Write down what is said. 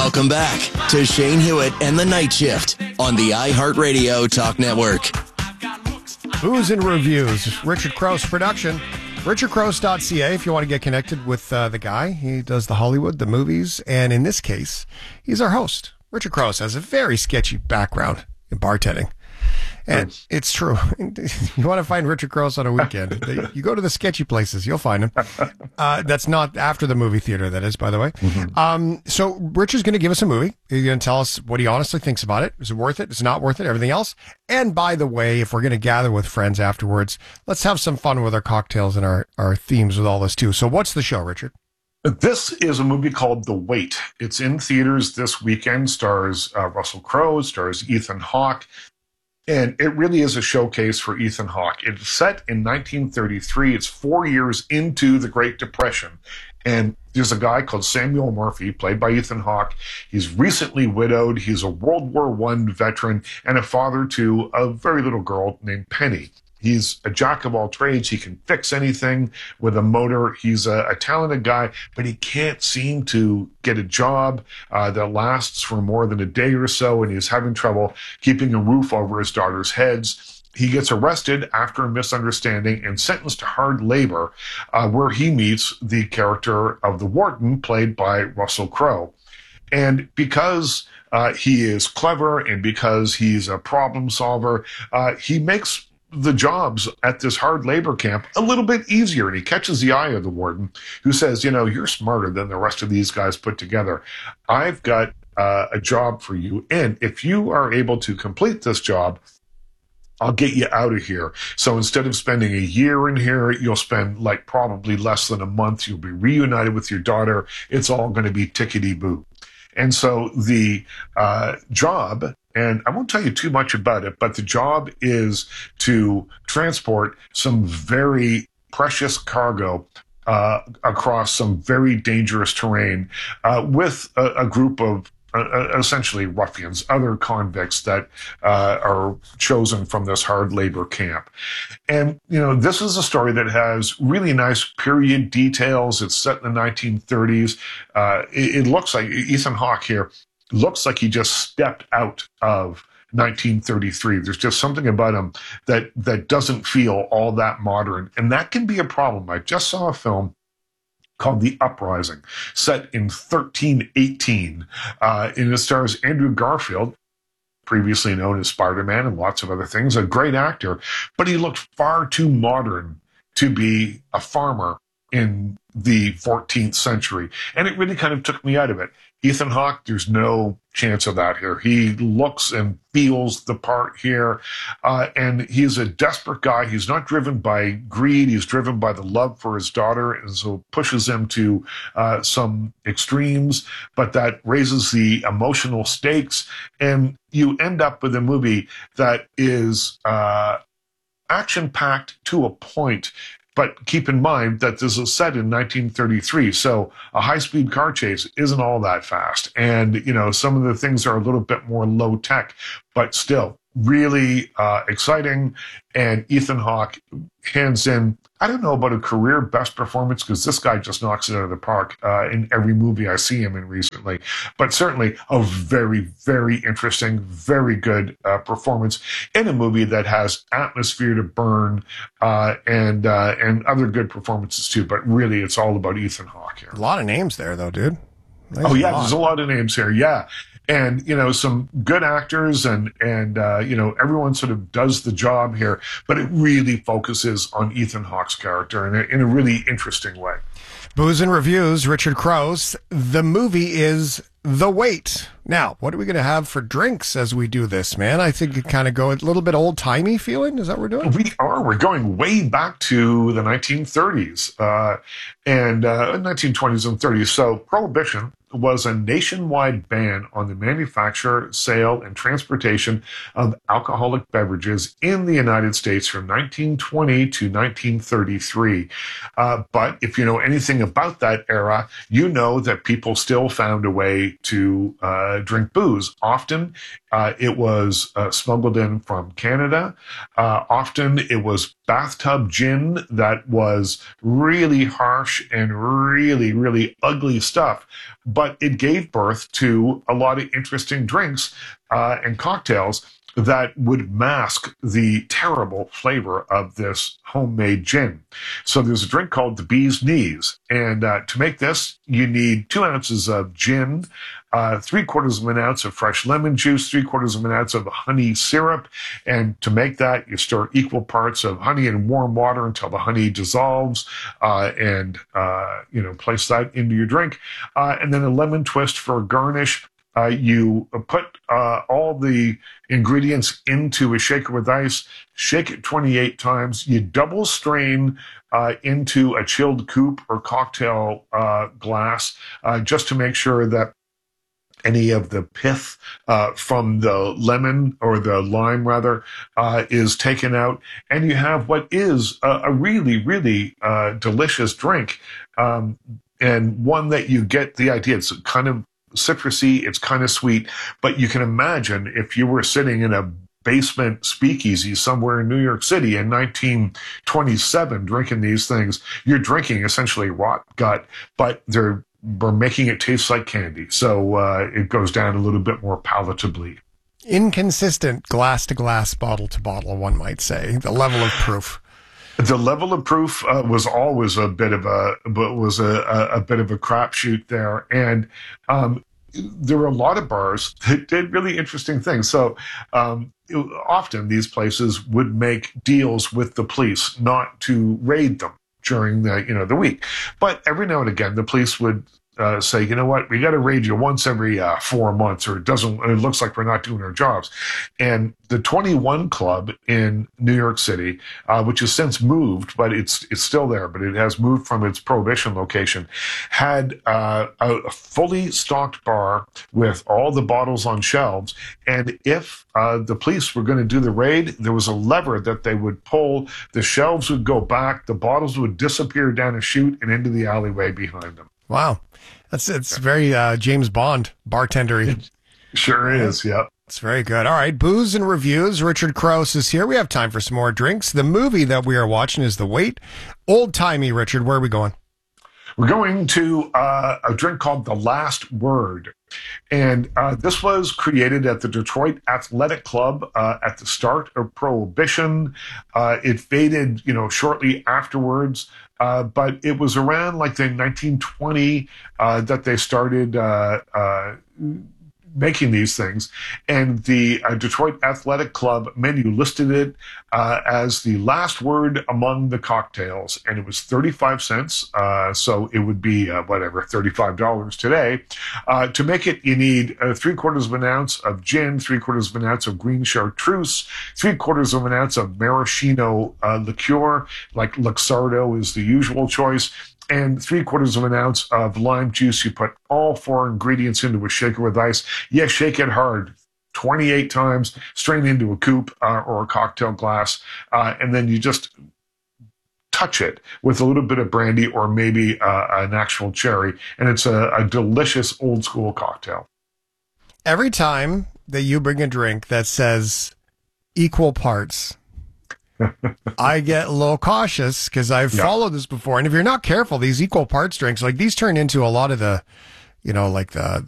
Welcome back to Shane Hewitt and the Night Shift on the iHeartRadio Talk Network. Booze and Reviews, Richard Crouse production. RichardCrouse.ca if you want to get connected with the guy. He does the Hollywood, the movies, and in this case, he's our host. Richard Crouse has a very sketchy background in bartending. And it's true. You want to find Richard Crouse on a weekend, you go to the sketchy places, you'll find him. That's not after the movie theater, that is, by the way. So Richard's going to give us a movie. He's going to tell us what he honestly thinks about it. Is it worth it? Is it not worth it? Everything else. And by the way, if we're going to gather with friends afterwards, let's have some fun with our cocktails and our themes with all this too. So what's the show, Richard? This is a movie called The Wait. It's in theaters this weekend, stars Russell Crowe, stars Ethan Hawke. And it really is a showcase for Ethan Hawke. It's set in 1933. It's 4 years into the Great Depression. And there's a guy called Samuel Murphy, played by Ethan Hawke. He's recently widowed. He's a World War I veteran and a father to a very little girl named Penny. He's a jack of all trades. He can fix anything with a motor. He's a talented guy, but he can't seem to get a job that lasts for more than a day or so, and he's having trouble keeping a roof over his daughter's heads. He gets arrested after a misunderstanding and sentenced to hard labor, where he meets the character of the warden, played by Russell Crowe. And because he is clever and because he's a problem solver, he makes the jobs at this hard labor camp a little bit easier. And he catches the eye of the warden, who says, you know, you're smarter than the rest of these guys put together. I've got a job for you. And if you are able to complete this job, I'll get you out of here. So instead of spending a year in here, you'll spend like probably less than a month. You'll be reunited with your daughter. It's all going to be tickety-boo. And so the job, and I won't tell you too much about it, but the job is to transport some very precious cargo across some very dangerous terrain with a group of essentially ruffians, other convicts that are chosen from this hard labor camp. And, you know, this is a story that has really nice period details. It's set in the 1930s. It looks like Ethan Hawke here looks like he just stepped out of 1933. There's just something about him that doesn't feel all that modern. And that can be a problem. I just saw a film called The Uprising, set in 1318. And it stars Andrew Garfield, previously known as Spider-Man and lots of other things, a great actor, but he looked far too modern to be a farmer in the 14th century. And it really kind of took me out of it. Ethan Hawke, there's no chance of that here. He looks and feels the part here. And he's a desperate guy. He's not driven by greed. He's driven by the love for his daughter. And so it pushes him to some extremes, but that raises the emotional stakes. And you end up with a movie that is action-packed to a point. But keep in mind that this is set in 1933, so a high-speed car chase isn't all that fast. And, you know, some of the things are a little bit more low-tech, but still really exciting. And Ethan Hawke hands in, I don't know about a career best performance, because this guy just knocks it out of the park in every movie I see him in recently. But certainly a very, very interesting, very good performance in a movie that has atmosphere to burn and other good performances too. But really, it's all about Ethan Hawke here. A lot of names there, though, dude. There's a lot of names here. Yeah. And, you know, some good actors and you know, everyone sort of does the job here, but it really focuses on Ethan Hawke's character in a really interesting way. Booze and Reviews, Richard Crouse. The movie is The Wait. Now, what are we going to have for drinks as we do this, man? I think it kind of go a little bit old-timey feeling. Is that what we're doing? We are. We're going way back to the 1930s and 1920s and 30s. So Prohibition was a nationwide ban on the manufacture, sale, and transportation of alcoholic beverages in the United States from 1920 to 1933. But if you know anything about that era, you know that people still found a way to drink booze. Often it was smuggled in from Canada. Often it was bathtub gin that was really harsh and really, really ugly stuff. But it gave birth to a lot of interesting drinks and cocktails that would mask the terrible flavor of this homemade gin. So there's a drink called the Bee's Knees. And to make this, you need 2 ounces of gin, 3/4 of an ounce of fresh lemon juice, 3/4 of an ounce of honey syrup. And to make that, you stir equal parts of honey and warm water until the honey dissolves, and place that into your drink. And then a lemon twist for a garnish. You put all the ingredients into a shaker with ice, shake it 28 times. You double strain into a chilled coupe or cocktail glass just to make sure that any of the pith from the lemon or the lime, rather, is taken out. And you have what is a really, really delicious drink, and one that you get the idea. It's kind of citrusy, it's kind of sweet, but you can imagine if you were sitting in a basement speakeasy somewhere in New York City in 1927 drinking these things, you're drinking essentially rot gut, but we're making it taste like candy. So it goes down a little bit more palatably. Inconsistent glass to glass, bottle to bottle, one might say, the level of proof. The level of proof was always a bit of a crapshoot there, and there were a lot of bars that did really interesting things. So often these places would make deals with the police not to raid them during the week, but every now and again the police would say, you know what, we got to raid you once every 4 months, or it looks like we're not doing our jobs. And the 21 Club in New York City, which has since moved, but it's still there, but it has moved from its Prohibition location, had a fully stocked bar with all the bottles on shelves. And if the police were going to do the raid, there was a lever that they would pull, the shelves would go back, the bottles would disappear down a chute and into the alleyway behind them. Wow. It's very James Bond bartendery. It sure is, yep. It's very good. All right, Booze and Reviews. Richard Crouse is here. We have time for some more drinks. The movie that we are watching is The Wait. Old-timey, Richard. Where are we going? We're going to a drink called The Last Word. And this was created at the Detroit Athletic Club at the start of Prohibition. It faded, shortly afterwards. But it was around like the 1920 that they started making these things. And the Detroit Athletic Club menu listed it as the last word among the cocktails. And it was 35 cents. So it would be, $35 today. To make it, you need 3/4 of an ounce of gin, 3/4 of an ounce of green chartreuse, 3/4 of an ounce of maraschino liqueur, like Luxardo is the usual choice, and 3/4 of an ounce of lime juice. You put all 4 ingredients into a shaker with ice. Yes, shake it hard 28 times, strain into a coupe or a cocktail glass, and then you just touch it with a little bit of brandy or maybe an actual cherry, and it's a delicious old school cocktail. Every time that you bring a drink that says equal parts, I get a little cautious because I've followed this before. And if you're not careful, these equal parts drinks, like these turn into a lot of the, like the